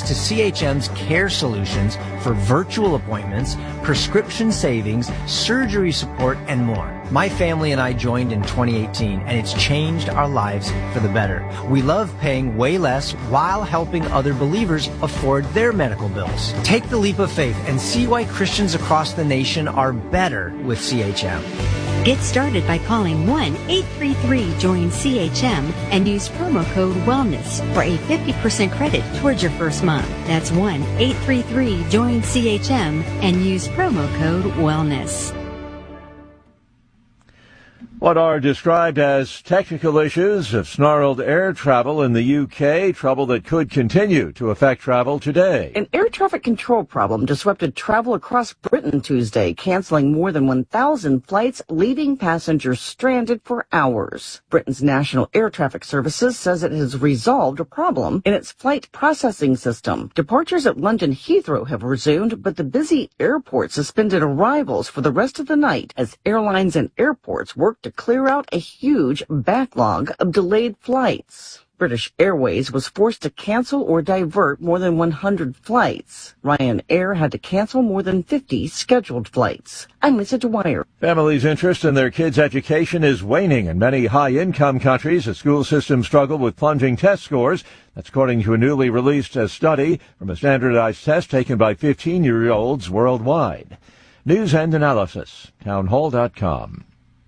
to CHM's care solutions for virtual appointments, prescription savings, surgery support, and more. My family and I joined in 2018, and it's changed our lives for the better. We love paying way less while helping other believers afford their medical bills. Take the leap of faith and see why Christians across the nation are better with CHM. Get started by calling 1-833-JOIN-CHM and use promo code WELLNESS for a 50% credit towards your first month. That's 1-833-JOIN-CHM and use promo code WELLNESS. What are described as technical issues have snarled air travel in the UK, trouble that could continue to affect travel today. An air traffic control problem disrupted travel across Britain Tuesday, canceling more than 1,000 flights, leaving passengers stranded for hours. Britain's National Air Traffic Services says it has resolved a problem in its flight processing system. Departures at London Heathrow have resumed, but the busy airport suspended arrivals for the rest of the night as airlines and airports worked to clear out a huge backlog of delayed flights. British Airways was forced to cancel or divert more than 100 flights. Ryanair had to cancel more than 50 scheduled flights. I'm Lisa Dwyer. Families' interest in their kids' education is waning in many high-income countries. The school system struggled with plunging test scores. That's according to a newly released study from a standardized test taken by 15-year-olds worldwide. News and analysis, townhall.com.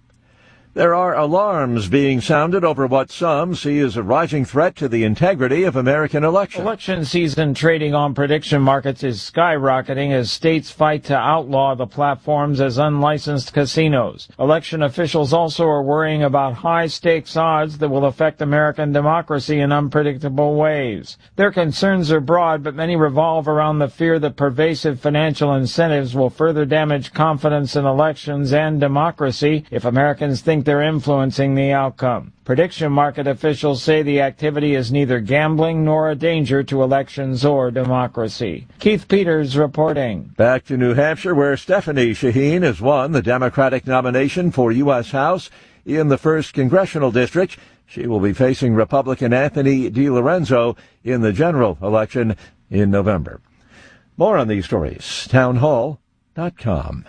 There are alarms being sounded over what some see as a rising threat to the integrity of American elections. Election season trading on prediction markets is skyrocketing as states fight to outlaw the platforms as unlicensed casinos. Election officials also are worrying about high-stakes odds that will affect American democracy in unpredictable ways. Their concerns are broad, but many revolve around the fear that pervasive financial incentives will further damage confidence in elections and democracy if Americans think they're influencing the outcome. Prediction market officials say the activity is neither gambling nor a danger to elections or democracy. Keith Peters reporting. Back to New Hampshire, where Stephanie Shaheen has won the Democratic nomination for U.S. House in the 1st Congressional District. She will be facing Republican Anthony DiLorenzo in the general election in November. More on these stories, townhall.com.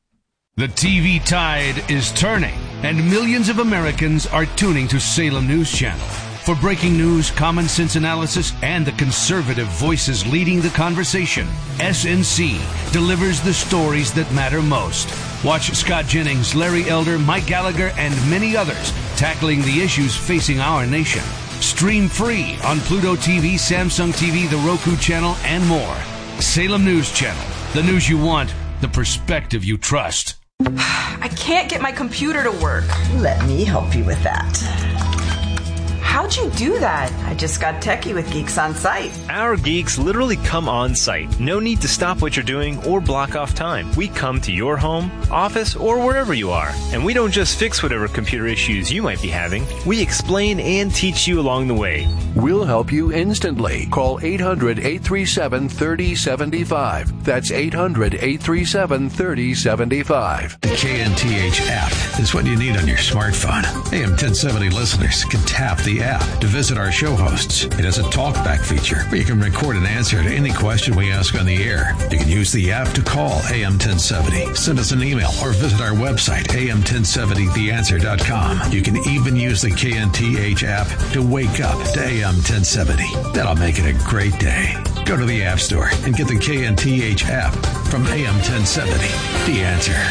The TV tide is turning, and millions of Americans are tuning to Salem News Channel. For breaking news, common sense analysis, and the conservative voices leading the conversation, SNC delivers the stories that matter most. Watch Scott Jennings, Larry Elder, Mike Gallagher, and many others tackling the issues facing our nation. Stream free on Pluto TV, Samsung TV, the Roku channel, and more. Salem News Channel. The news you want, the perspective you trust. I can't get my computer to work. Let me help you with that. How'd you do that? I just got techie with Geeks on Site. Our geeks literally come on site. No need to stop what you're doing or block off time. We come to your home, office, or wherever you are. And we don't just fix whatever computer issues you might be having. We explain and teach you along the way. We'll help you instantly. Call 800-837-3075. That's 800-837-3075. The KNTH app is what you need on your smartphone. AM 1070 listeners can tap the app to visit our show hosts. It has a talkback feature where you can record an answer to any question we ask on the air. You can use the app to call AM 1070, send us an email, or visit our website, am1070theanswer.com. You can even use the KNTH app to wake up to AM 1070. That'll make it a great day. Go to the App Store and get the KNTH app from AM 1070, The Answer.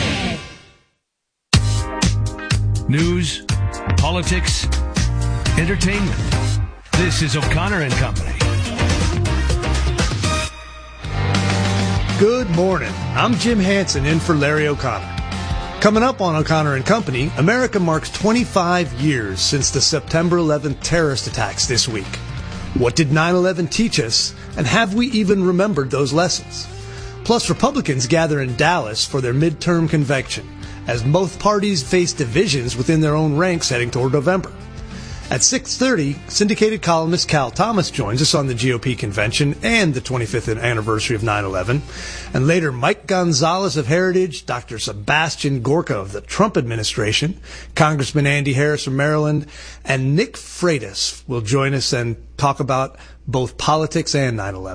News, politics, entertainment. This is O'Connor and Company. Good morning. I'm Jim Hansen in for Larry O'Connor. Coming up on O'Connor and Company, America marks 25 years since the September 11th terrorist attacks this week. What did 9/11 teach us, and have we even remembered those lessons? Plus, Republicans gather in Dallas for their midterm convention, as both parties face divisions within their own ranks heading toward November. At 6:30, syndicated columnist Cal Thomas joins us on the GOP convention and the 25th anniversary of 9/11. And later, Mike Gonzalez of Heritage, Dr. Sebastian Gorka of the Trump administration, Congressman Andy Harris from Maryland, and Nick Freitas will join us and talk about both politics and 9/11.